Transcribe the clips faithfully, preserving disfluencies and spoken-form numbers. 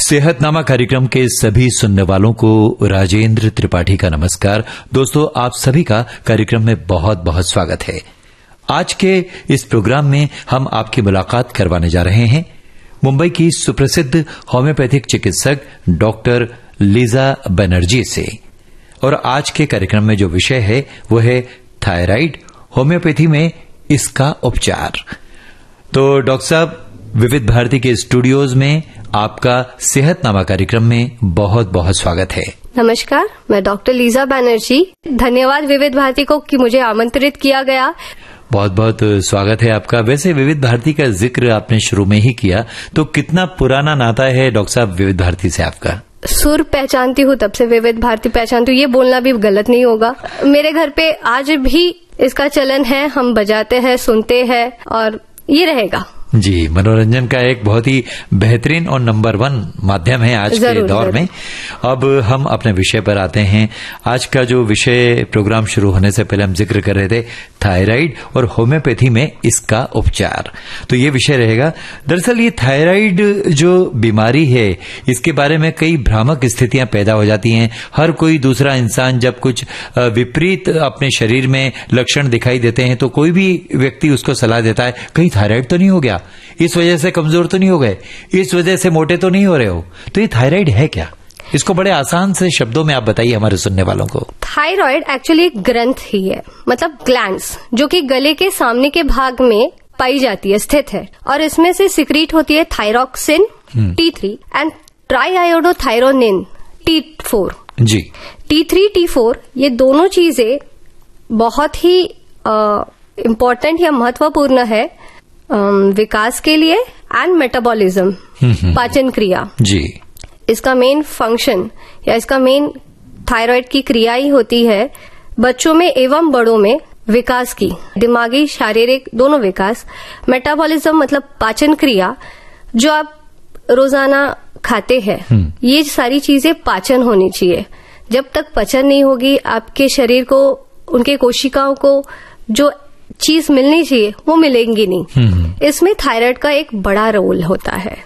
सेहतनामा कार्यक्रम के सभी सुनने वालों को राजेंद्र त्रिपाठी का नमस्कार। दोस्तों, आप सभी का कार्यक्रम में बहुत बहुत स्वागत है। आज के इस प्रोग्राम में हम आपकी मुलाकात करवाने जा रहे हैं मुंबई की सुप्रसिद्ध होम्योपैथिक चिकित्सक डॉक्टर लीजा बनर्जी से। और आज के कार्यक्रम में जो विषय है वो है थायराइड, होम्योपैथी में इसका उपचार। तो डॉक्टर साहब, विविध भारती के स्टूडियोज में आपका सेहतनामा कार्यक्रम में बहुत बहुत स्वागत है। नमस्कार, मैं डॉक्टर लीजा बनर्जी। धन्यवाद विविध भारती को कि मुझे आमंत्रित किया गया। बहुत बहुत स्वागत है आपका। वैसे विविध भारती का जिक्र आपने शुरू में ही किया, तो कितना पुराना नाता है डॉक्टर साहब विविध भारती से आपका? सुर पहचानती हूँ तब से विविध भारती पहचानती हूँ, ये बोलना भी गलत नहीं होगा। मेरे घर पे आज भी इसका चलन है, हम बजाते हैं, सुनते हैं और ये रहेगा। जी, मनोरंजन का एक बहुत ही बेहतरीन और नंबर वन माध्यम है आज के दौर में। अब हम अपने विषय पर आते हैं। आज का जो विषय प्रोग्राम शुरू होने से पहले हम जिक्र कर रहे थे, थायराइड और होम्योपैथी में इसका उपचार, तो ये विषय रहेगा। दरअसल ये थायराइड जो बीमारी है, इसके बारे में कई भ्रामक स्थितियां पैदा हो जाती हैं। हर कोई दूसरा इंसान जब कुछ विपरीत अपने शरीर में लक्षण दिखाई देते हैं तो कोई भी व्यक्ति उसको सलाह देता है, कहीं थायराइड तो नहीं हो गया, इस वजह से कमजोर तो नहीं हो गए, इस वजह से मोटे तो नहीं हो रहे हो। तो ये थायराइड है क्या? इसको बड़े आसान से शब्दों में आप बताइए हमारे सुनने वालों को। थायराइड एक्चुअली एक ग्रंथ ही है, मतलब ग्लैंड्स, जो कि गले के सामने के भाग में पाई जाती है, स्थित है। और इसमें से सिक्रीट होती है thyroxine T three and triiodothyronine T four. Ji, T three T four ये दोनों चीजें बहुत ही इम्पोर्टेंट या महत्वपूर्ण है विकास के लिए एंड मेटाबॉलिज्म, पाचन क्रिया। जी, इसका मेन फंक्शन या इसका मेन थायराइड की क्रिया ही होती है बच्चों में एवं बड़ों में विकास की, दिमागी शारीरिक दोनों विकास। मेटाबॉलिज्म मतलब पाचन क्रिया, जो आप रोजाना खाते हैं, ये सारी चीजें पाचन होनी चाहिए। जब तक पचन नहीं होगी, आपके शरीर को, उनके कोशिकाओं को जो चीज मिलनी चाहिए वो मिलेंगी नहीं। इसमें थायराइड का एक बड़ा रोल होता है।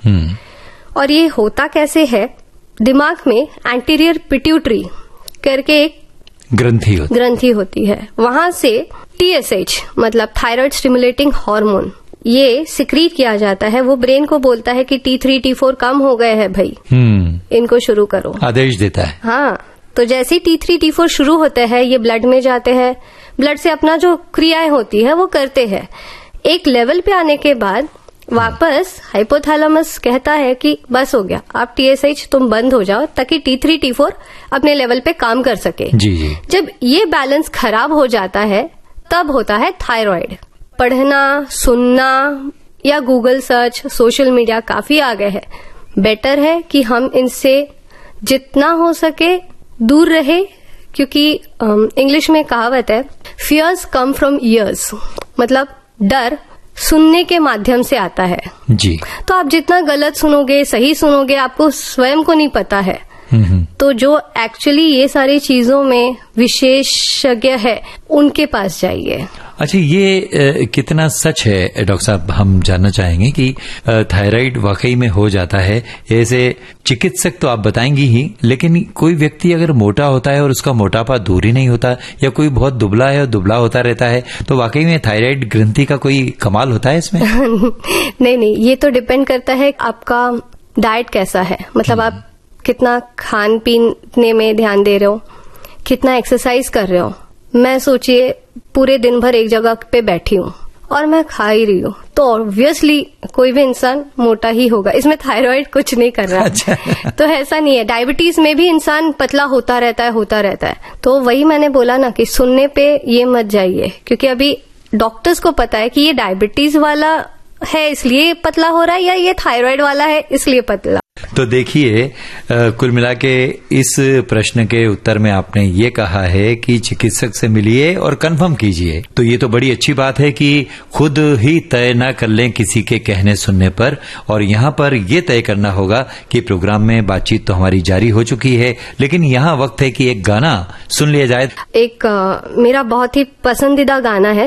और ये होता कैसे है, दिमाग में एंटीरियर पिट्यूटरी करके एक ग्रंथि होती, ग्रंथि होती है। वहां से टीएसएच मतलब थायराइड स्टिमुलेटिंग हार्मोन ये सिक्रीट किया जाता है। वो ब्रेन को बोलता है कि टी थ्री टी फोर कम हो गए हैं भाई, इनको शुरू करो, आदेश देता है। हाँ, तो जैसे टी थ्री टी फोर शुरू होते हैं, ये ब्लड में जाते हैं, ब्लड से अपना जो क्रियाएं होती है वो करते हैं। एक लेवल पे आने के बाद वापस हाइपोथैलेमस कहता है कि बस हो गया, आप टीएसएच तुम बंद हो जाओ, ताकि टी थ्री टी फोर अपने लेवल पे काम कर सके। जी जी। जब ये बैलेंस खराब हो जाता है तब होता है थायराइड। पढ़ना, सुनना या गूगल सर्च, सोशल मीडिया काफी आगे है। बेटर है कि हम इनसे जितना हो सके दूर रहे, क्योंकि इंग्लिश में कहावत है, फियर्स कम फ्रॉम ईयर्स, मतलब डर सुनने के माध्यम से आता है। जी। तो आप जितना गलत सुनोगे, सही सुनोगे, आपको स्वयं को नहीं पता है। तो जो एक्चुअली ये सारी चीजों में विशेषज्ञ है, उनके पास जाइए। अच्छा, ये कितना सच है डॉक्टर साहब, हम जानना चाहेंगे कि थायराइड वाकई में हो जाता है? ऐसे चिकित्सक तो आप बताएंगी ही, लेकिन कोई व्यक्ति अगर मोटा होता है और उसका मोटापा दूर ही नहीं होता, या कोई बहुत दुबला है और दुबला होता रहता है, तो वाकई में थायराइड ग्रंथि का कोई कमाल होता है इसमें? नहीं नहीं, ये तो डिपेंड करता है आपका डाइट कैसा है, मतलब आप कितना खान पीने में ध्यान दे रहे हो, कितना एक्सरसाइज कर रहे हो। मैं सोचिए पूरे दिन भर एक जगह पे बैठी हूँ और मैं खा ही रही हूँ, तो ऑब्वियसली कोई भी इंसान मोटा ही होगा। इसमें थायराइड कुछ नहीं कर रहा। अच्छा। तो ऐसा नहीं है। डायबिटीज में भी इंसान पतला होता रहता है होता रहता है तो वही मैंने बोला ना कि सुनने पे ये मत जाइए, क्योंकि अभी डॉक्टर्स को पता है कि ये डायबिटीज वाला है इसलिए पतला हो रहा है, या ये थायराइड वाला है इसलिए पतला। तो देखिए, कुल मिला के इस प्रश्न के उत्तर में आपने ये कहा है कि चिकित्सक से मिलिए और कंफर्म कीजिए। तो ये तो बड़ी अच्छी बात है कि खुद ही तय न कर लें किसी के कहने सुनने पर। और यहाँ पर ये तय करना होगा कि प्रोग्राम में बातचीत तो हमारी जारी हो चुकी है, लेकिन यहाँ वक्त है कि एक गाना सुन लिया जाए। एक आ, मेरा बहुत ही पसंदीदा गाना है